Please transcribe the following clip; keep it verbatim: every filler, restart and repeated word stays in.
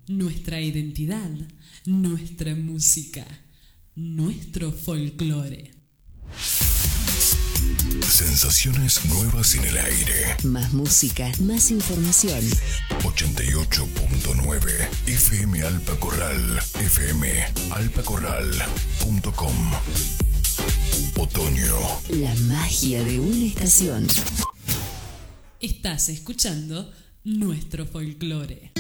nuestra identidad, nuestra música, nuestro folclore. Sensaciones nuevas en el aire. Más música, más información. ochenta y ocho punto nueve F M Alpa Corral. F M alpa corral punto com. Otoño. La magia de una estación. Estás escuchando nuestro folclore.